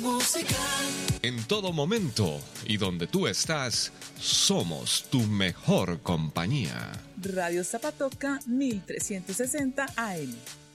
Música. En todo momento y donde tú estás, somos tu mejor compañía. Radio Zapatoca 1360 AM.